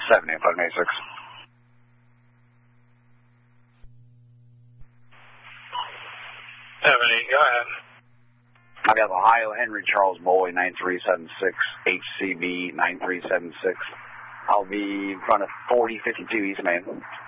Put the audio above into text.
7856. Go ahead. I got Ohio Henry Charles Boy 9376, HCB 9376. I'll be in front of 4052 East Main.